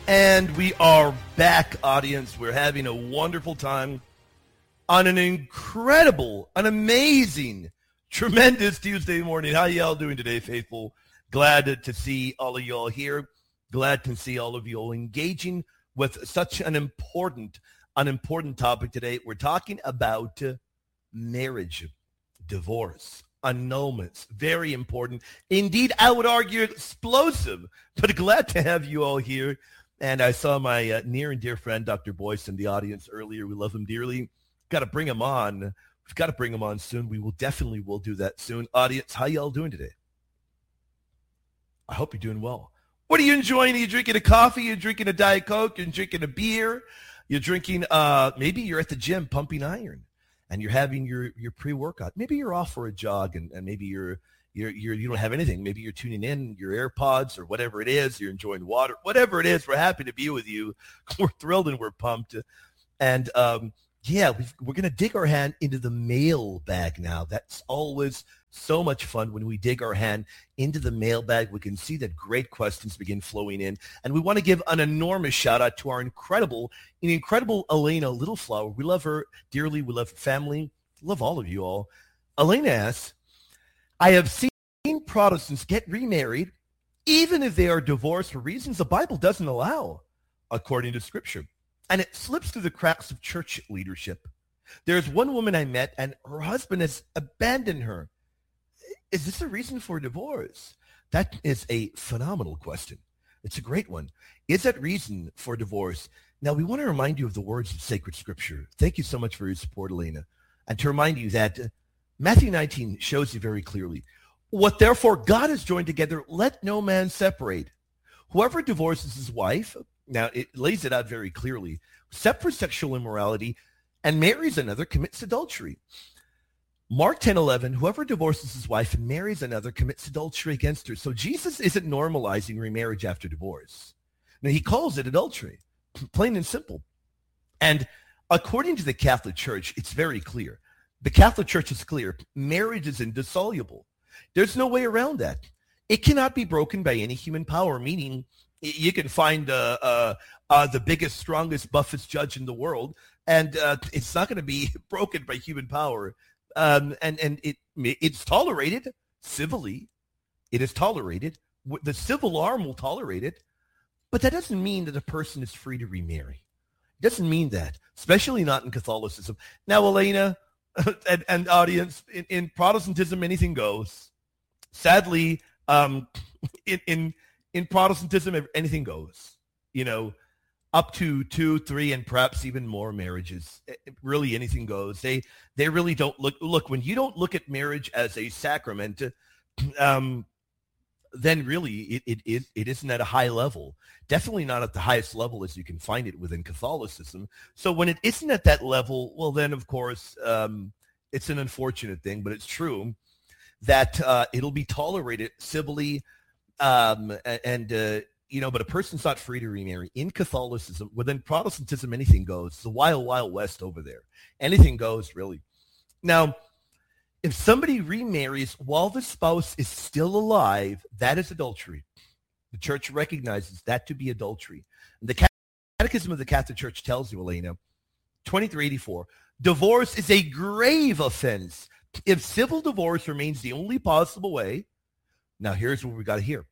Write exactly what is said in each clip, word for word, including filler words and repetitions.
And we are back, audience. We're having a wonderful time on an incredible, an amazing, tremendous Tuesday morning. How y'all doing today, faithful? Glad to see all of y'all here. Glad to see all of y'all engaging with such an important, an important topic today. We're talking about uh, marriage, divorce, annulments. Very important. Indeed, I would argue explosive, but glad to have you all here. And I saw my uh, near and dear friend, Doctor Boyce, in the audience earlier. We love him dearly. Got to bring him on. We've got to bring him on soon. We will definitely will do that soon. Audience, how y'all doing today? I hope you're doing well. What are you enjoying? Are you drinking a coffee? You're drinking a Diet Coke? You're drinking a beer? You're drinking, uh, maybe you're at the gym pumping iron and you're having your, your pre-workout. Maybe you're off for a jog and, and maybe you're You're, you're, you don't have anything. Maybe you're tuning in your AirPods or whatever it is. You're enjoying water, whatever it is. We're happy to be with you. We're thrilled and we're pumped. And um, yeah, we've, we're going to dig our hand into the mailbag now. That's always so much fun when we dig our hand into the mailbag. We can see that great questions begin flowing in. And we want to give an enormous shout out to our incredible, an incredible Elena Littleflower. We love her dearly. We love her family. Love all of you all. Elena asks, I have seen Protestants get remarried even if they are divorced for reasons the Bible doesn't allow, according to Scripture. And it slips through the cracks of church leadership. There's one woman I met, and her husband has abandoned her. Is this a reason for divorce? That is a phenomenal question. It's a great one. Is that reason for divorce? Now, we want to remind you of the words of sacred Scripture. Thank you so much for your support, Elena. And to remind you that Matthew nineteen shows you very clearly, what therefore God has joined together, let no man separate. Whoever divorces his wife, now it lays it out very clearly, except for sexual immorality, and marries another commits adultery. Mark ten eleven, whoever divorces his wife and marries another commits adultery against her. So Jesus isn't normalizing remarriage after divorce. Now he calls it adultery, plain and simple. And according to the Catholic Church, it's very clear. The Catholic Church is clear. Marriage is indissoluble. There's no way around that. It cannot be broken by any human power, meaning you can find uh, uh, uh, the biggest, strongest, buffest judge in the world, and uh, it's not going to be broken by human power. Um, and and it it's tolerated civilly. It is tolerated. The civil arm will tolerate it, but that doesn't mean that a person is free to remarry. It doesn't mean that, especially not in Catholicism. Now, Elena, and, and audience, in, in Protestantism, anything goes. Sadly, um, in, in in Protestantism, anything goes. You know, up to two, three, and perhaps even more marriages. It, really, anything goes. They they really don't look look when you don't look at marriage as a sacrament. Um, then really, it, it it it isn't at a high level. Definitely not at the highest level as you can find it within Catholicism. So when it isn't at that level, well, then, of course, um, it's an unfortunate thing, but it's true that uh, it'll be tolerated civilly, um, and, uh, you know, but a person's not free to remarry. In Catholicism, within Protestantism, anything goes. It's the wild, wild west over there. Anything goes, really. Now, if somebody remarries while the spouse is still alive, that is adultery. The church recognizes that to be adultery. And the Catechism of the Catholic Church tells you, Elena, twenty-three eighty-four, divorce is a grave offense. If civil divorce remains the only possible way, now here's what we got to hear.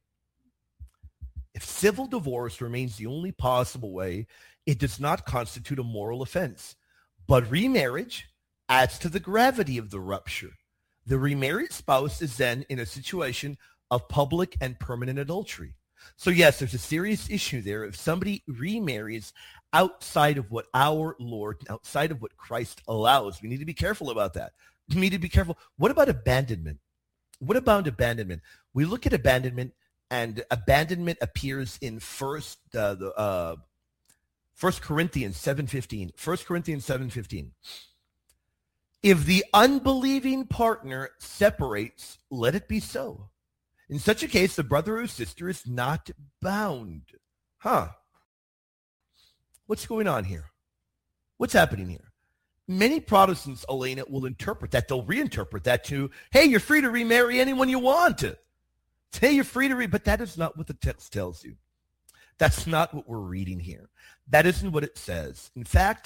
If civil divorce remains the only possible way, it does not constitute a moral offense. But remarriage adds to the gravity of the rupture. The remarried spouse is then in a situation of public and permanent adultery. So yes, there's a serious issue there. If somebody remarries outside of what our Lord, outside of what Christ allows, we need to be careful about that. We need to be careful. What about abandonment? What about abandonment? We look at abandonment, and abandonment appears in First uh, the uh, First Corinthians seven fifteen. First Corinthians seven fifteen. If the unbelieving partner separates, let it be so. In such a case, the brother or sister is not bound. Huh? What's going on here? What's happening here? Many Protestants, Elena, will interpret that. They'll reinterpret that to, hey, you're free to remarry anyone you want to. Hey, you're free to re, but that is not what the text tells you. That's not what we're reading here. That isn't what it says. In fact,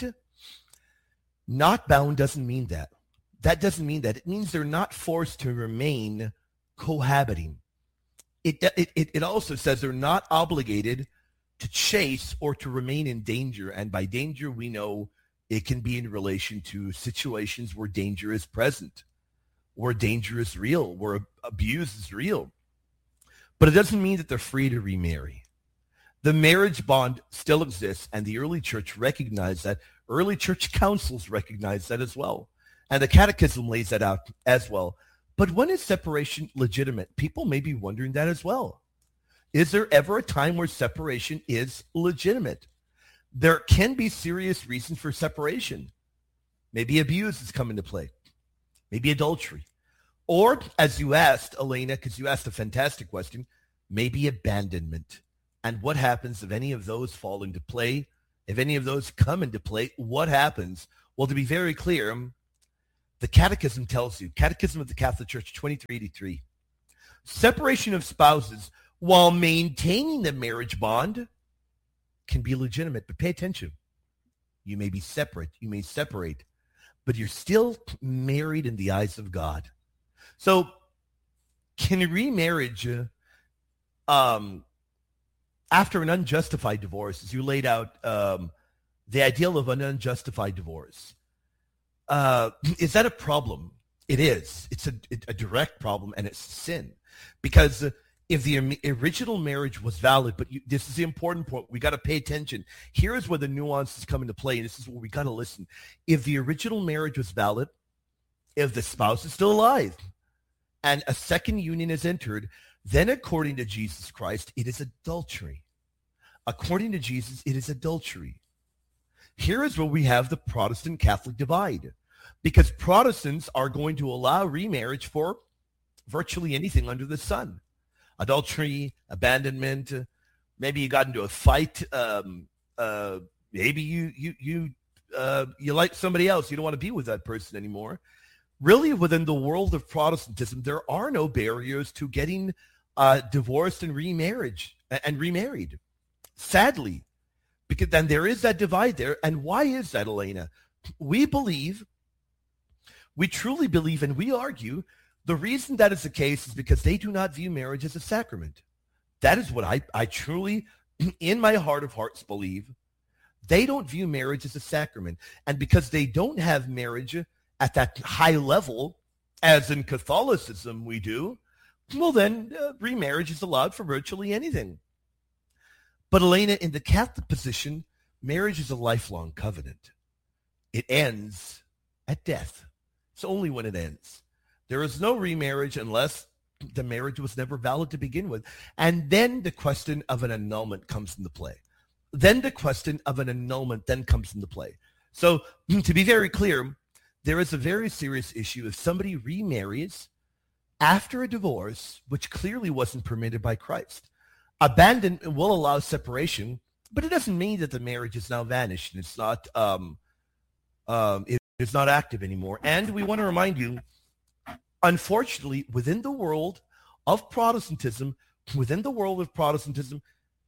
not bound doesn't mean that. That doesn't mean that. It means they're not forced to remain cohabiting. It, it, it also says they're not obligated to chase or to remain in danger. And by danger, we know it can be in relation to situations where danger is present, where danger is real, where abuse is real. But it doesn't mean that they're free to remarry. The marriage bond still exists, and the early church recognized that. Early church councils recognized that as well. And the catechism lays that out as well. But when is separation legitimate? People may be wondering that as well. Is there ever a time where separation is legitimate? There can be serious reasons for separation. Maybe abuse has come into play. Maybe adultery. Or, as you asked, Elena, because you asked a fantastic question, maybe abandonment. And what happens if any of those fall into play? If any of those come into play, what happens? Well, to be very clear, the Catechism tells you, Catechism of the Catholic Church, twenty-three eighty-three, separation of spouses while maintaining the marriage bond can be legitimate. But pay attention. You may be separate. You may separate, but you're still married in the eyes of God. So can remarriage, uh, um, after an unjustified divorce, as you laid out um, the ideal of an unjustified divorce, uh, is that a problem? It is. It's a, a direct problem, and it's sin. Because if the original marriage was valid, but you, this is the important point, we got to pay attention. Here is where the nuances come into play, and this is where we got to listen. If the original marriage was valid, if the spouse is still alive, and a second union is entered, then according to Jesus Christ, it is adultery. According to Jesus, it is adultery. Here is where we have the Protestant Catholic divide, because Protestants are going to allow remarriage for virtually anything under the sun. Adultery, abandonment, maybe you got into a fight, um, uh, maybe you you you uh, you like somebody else, you don't want to be with that person anymore. Really, within the world of Protestantism, there are no barriers to getting uh, divorced and remarriage and remarried. Sadly, because then there is that divide there. And why is that, Elena? We believe, we truly believe, and we argue, the reason that is the case is because they do not view marriage as a sacrament. That is what I, I truly, in my heart of hearts, believe. They don't view marriage as a sacrament. And because they don't have marriage at that high level, as in Catholicism we do, well then, uh, remarriage is allowed for virtually anything. But Elena, in the Catholic position, marriage is a lifelong covenant. It ends at death. It's only when it ends. There is no remarriage unless the marriage was never valid to begin with. And then the question of an annulment comes into play. Then the question of an annulment then comes into play. So to be very clear, there is a very serious issue if somebody remarries after a divorce, which clearly wasn't permitted by Christ. Abandonment will allow separation, but it doesn't mean that the marriage is now vanished and it's not um, um, it is not active anymore. And we want to remind you, unfortunately, within the world of Protestantism, within the world of Protestantism,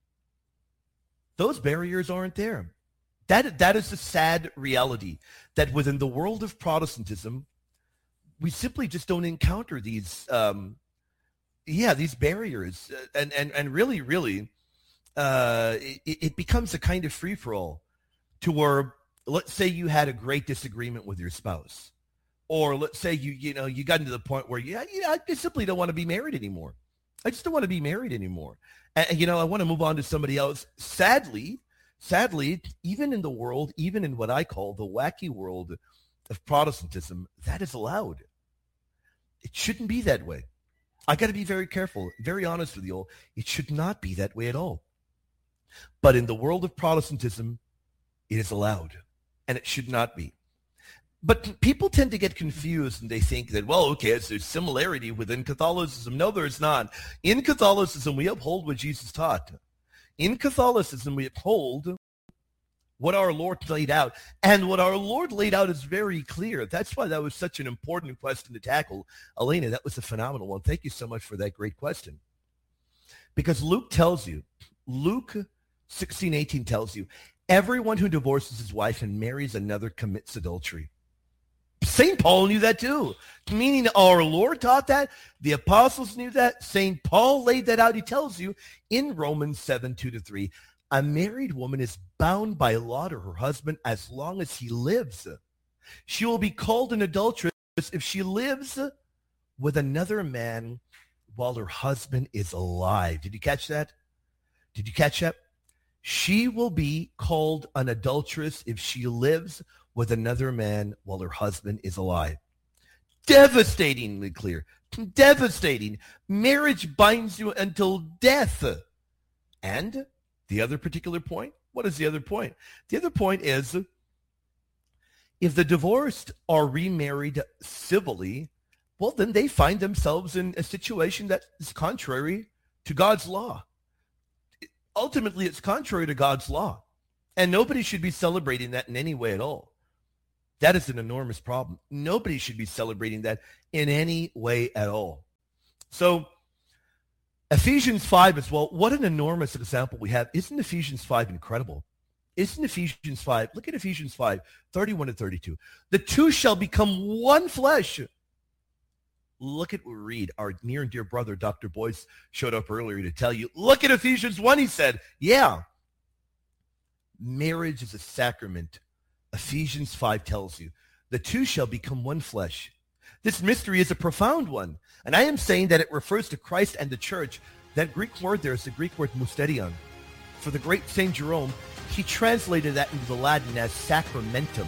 those barriers aren't there. That that is the sad reality, that within the world of Protestantism, we simply just don't encounter these, um, yeah, these barriers, and and and really, really, uh, it, it becomes a kind of free for all, to where, let's say you had a great disagreement with your spouse, or let's say you you know you got into the point where yeah, yeah, I just simply don't want to be married anymore. I just don't want to be married anymore, and you know I want to move on to somebody else. Sadly. Sadly, even in the world, even in what I call the wacky world of Protestantism, that is allowed. It shouldn't be that way. I got to be very careful, very honest with you all. It should not be that way at all. But in the world of Protestantism, it is allowed, and it should not be. But people tend to get confused, and they think that, well, okay, there's similarity within Catholicism. No, there is not. In Catholicism, we uphold what Jesus taught. In Catholicism, we uphold what our Lord laid out. And what our Lord laid out is very clear. That's why that was such an important question to tackle. Elena, that was a phenomenal one. Thank you so much for that great question. Because Luke tells you, Luke sixteen eighteen tells you, everyone who divorces his wife and marries another commits adultery. Saint Paul knew that too, meaning our Lord taught that. The apostles knew that. Saint Paul laid that out. He tells you in Romans seven, two to three, a married woman is bound by law to her husband as long as he lives. She will be called an adulteress if she lives with another man while her husband is alive. Did you catch that? Did you catch that? She will be called an adulteress if she lives with another man while her husband is alive. Devastatingly clear. Devastating. Marriage binds you until death. And the other particular point? What is the other point? The other point is, if the divorced are remarried civilly, well, then they find themselves in a situation that is contrary to God's law. Ultimately, it's contrary to God's law. And nobody should be celebrating that in any way at all. That is an enormous problem. Nobody should be celebrating that in any way at all. So Ephesians five as well, what an enormous example we have. Isn't Ephesians five incredible? Isn't Ephesians five, look at Ephesians five, thirty-one to thirty-two. The two shall become one flesh. Look at what we read. Our near and dear brother, Doctor Boyce, showed up earlier to tell you, look at Ephesians one, he said. Yeah, marriage is a sacrament. Ephesians five tells you, the two shall become one flesh. This mystery is a profound one, and I am saying that it refers to Christ and the church. That Greek word there is the Greek word mysterion. For the great Saint Jerome, he translated that into the Latin as sacramentum.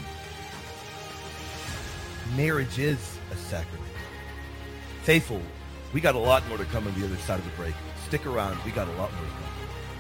Marriage is a sacrament. Faithful, we got a lot more to come on the other side of the break. Stick around. We got a lot more to come.